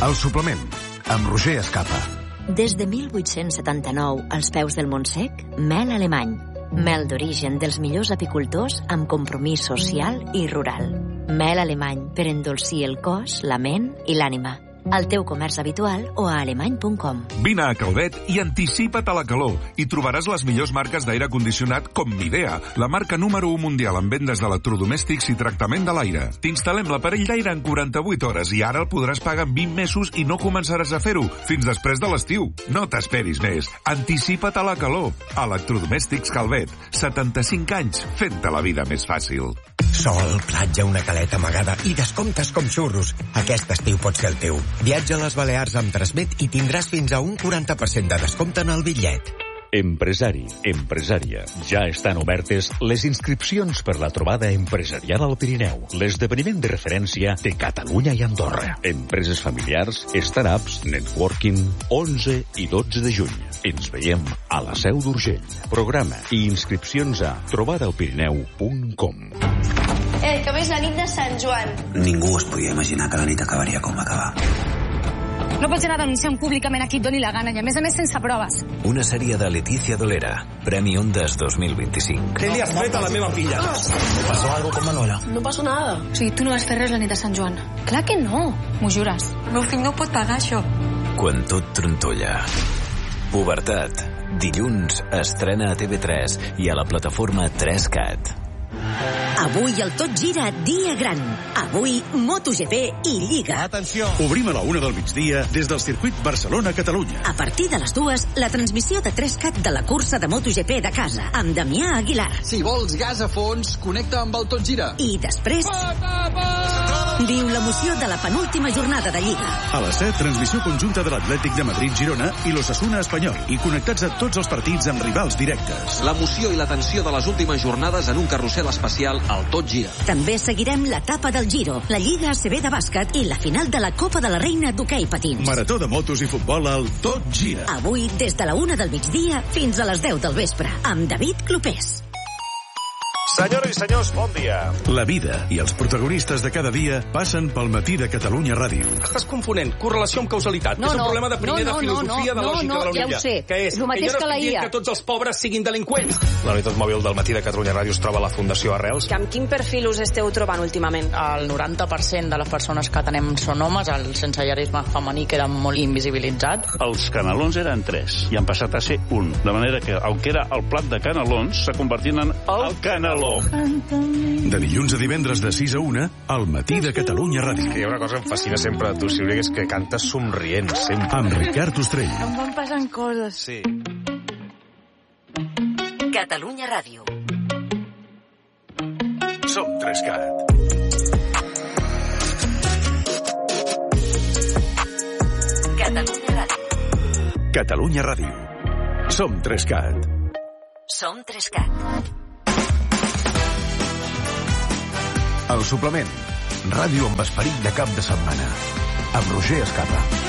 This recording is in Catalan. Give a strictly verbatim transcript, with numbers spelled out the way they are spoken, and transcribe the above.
El suplement, amb Roger Escapa. Des de mil vuit-cents setanta-nou, als peus del Montsec, mel alemany. Mel d'origen dels millors apicultors amb compromís social i rural. Mel alemany per endolcir el cos, la ment i l'ànima. Al teu comerç habitual o a alemany punt com. Vine a Calvet i anticipa't a la calor. Hi trobaràs les millors marques d'aire condicionat com Midea, la marca número u mundial en vendes d'electrodomèstics i tractament de l'aire. T'instal·lem l'aparell d'aire en quaranta-vuit hores i ara el podràs pagar en vint mesos i no començaràs a fer-ho fins després de l'estiu. No t'esperis més. Anticipa't a la calor. Electrodomèstics Calvet. setanta-cinc anys fent-te la vida més fàcil. Sol, platja, una caleta amagada i descomptes com xurros. Aquest estiu pot ser el teu. Viatja a les Balears amb Transmet i tindràs fins a un quaranta per cent de descompte en el bitllet. Empresari, empresària. Ja estan obertes les inscripcions per la trobada empresarial al Pirineu, l'esdeveniment de referència de Catalunya i Andorra. Empreses familiars, startups, networking, onze i dotze de juny. Ens veiem a la Seu d'Urgell. Programa i inscripcions a trobada al pirineu punt com. Eh, que és la nit de Sant Joan. Ningú es podia imaginar que la nit acabaria com va acabar. No pots anar denunciant públicament a qui et doni la gana i a més a més sense proves. Una sèrie de Leticia Dolera, Premi Ondas dos mil vint-i-cinc. Què li has fet a la meva filla? ¿Pasó algo con Manuela? No pasó nada. O sigui, tu no vas fer res la nit de Sant Joan. Clar que no, m'ho jures. El meu fill no pot pagar això. Quan tot trontolla. Pubertat. Dilluns estrena a T V tres i a la plataforma tres cat. Avui el Tot Gira dia gran. Avui MotoGP i Lliga. Atenció! Obrim a la una del migdia des del circuit Barcelona-Catalunya. A partir de les dues, la transmissió de tres cat de la cursa de MotoGP de casa, amb Damià Aguilar. Si vols gas a fons, connecta amb el Tot Gira. I després... Viu l'emoció de la penúltima jornada de Lliga. A les set, transmissió conjunta de l'Atlètic de Madrid-Girona i l'Osasuna Espanyol. I connectats a tots els partits amb rivals directes. L'emoció i la tensió de les últimes jornades en un carrusel especial al Tot Gira. També seguirem l'etapa del Giro, la Lliga A C B de bàsquet i la final de la Copa de la Reina d'hoquei patins. Marató de motos i futbol al Tot Gira. Avui, des de la una del migdia fins a les deu del vespre, amb David Clopés. Senyores i senyors, bon dia. La vida i els protagonistes de cada dia passen pel matí de Catalunya Ràdio. Estàs confonent correlació amb causalitat. No, és un no, problema de primer no, no, de filosofia no, no, de lògica no, de la ja Unilla. ho sé. Que és, Lo mateix que jo no que la estic I A. dient que tots els pobres siguin delinqüents. La unitat mòbil del matí de Catalunya Ràdio es troba a la Fundació Arrels. Amb quin perfil us esteu trobant últimament? El noranta per cent de les persones que tenem són homes, el sensellarisme femení queda molt invisibilitzat. Els canelons eren tres i han passat a ser un. De manera que, aunque era el plat de canelons, s'ha convertit en el caneló. De dilluns a divendres de sis a una, al matí de Catalunya Ràdio. Que hi ha una cosa que em fascina sempre de tu, Sílvia, que és que cantes somrient, sempre. Amb Ricard Ostrell. Em van passant coses. Sí. Catalunya Ràdio. Som tres cat. Catalunya Ràdio. Catalunya Ràdio. Som tres cat. Som tres cat. El suplement. Ràdio amb esperit de cap de setmana. Amb Roger Escapa.